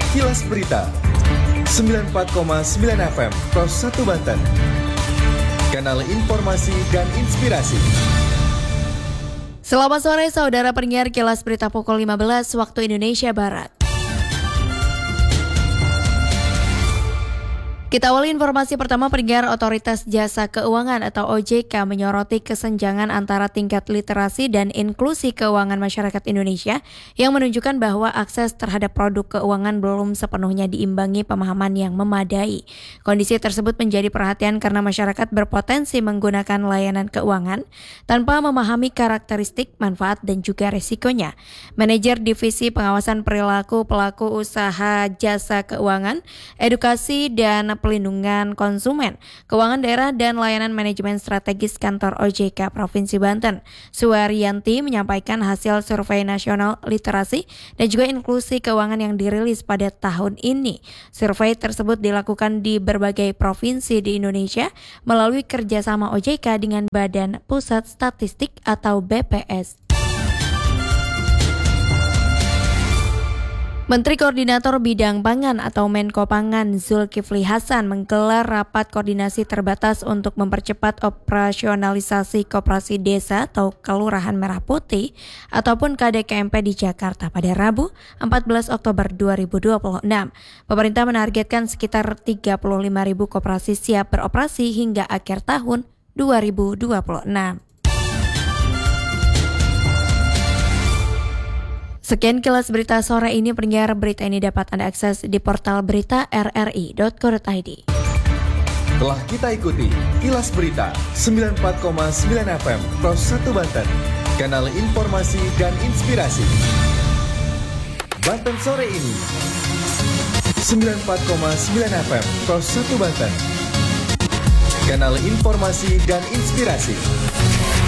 Kilas Berita 94,9 FM Pros 1 Banten. Kanal informasi dan inspirasi. Selamat sore saudara pendengar Kilas Berita pukul 15 waktu Indonesia Barat. Kita awali informasi pertama. Pendengar, Otoritas Jasa Keuangan atau OJK menyoroti kesenjangan antara tingkat literasi dan inklusi keuangan masyarakat Indonesia yang menunjukkan bahwa akses terhadap produk keuangan belum sepenuhnya diimbangi pemahaman yang memadai. Kondisi tersebut menjadi perhatian karena masyarakat berpotensi menggunakan layanan keuangan tanpa memahami karakteristik, manfaat, dan juga risikonya. Manajer Divisi Pengawasan Perilaku Pelaku Usaha Jasa Keuangan, Edukasi dan Pelindungan Konsumen, Keuangan Daerah dan Layanan Manajemen Strategis Kantor OJK Provinsi Banten, Suwaryanti, menyampaikan hasil survei nasional literasi dan juga inklusi keuangan yang dirilis pada tahun ini. Survei tersebut dilakukan di berbagai provinsi di Indonesia melalui kerjasama OJK dengan Badan Pusat Statistik atau BPS. Menteri Koordinator Bidang Pangan atau Menko Pangan Zulkifli Hasan menggelar rapat koordinasi terbatas untuk mempercepat operasionalisasi Koperasi Desa atau Kelurahan Merah Putih ataupun KDKMP di Jakarta pada Rabu 14 Oktober 2026. Pemerintah menargetkan sekitar 35.000 koperasi siap beroperasi hingga akhir tahun 2026. Sekian Kilas Berita sore ini. Pendengar, berita ini dapat Anda akses di portal berita rri.co.id. Telah kita ikuti Kilas Berita 94,9 FM Pros 1 Banten. Kanal informasi dan inspirasi. Banten sore ini 94,9 FM Pros 1 Banten. Kanal informasi dan inspirasi.